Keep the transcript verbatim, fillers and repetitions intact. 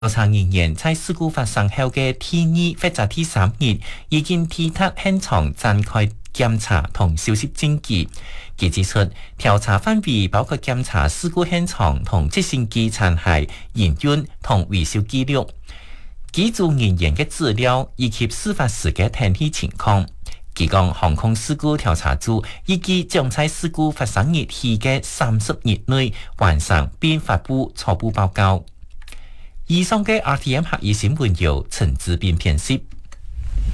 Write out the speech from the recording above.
調查人員在事故發生後嘅第二或者第三日，已經抵達現場展開檢查同收集證據。佢指出，調查範圍包括檢查事故現場同直升機殘骸、營運同維修記錄、機組人員嘅資料以及事發時嘅天氣情況。佢講，航空事故調查組預計將在事故發生日起嘅三十日內完成並發布初步報告。以上嘅 R T M 客語新聞由陳志斌編輯。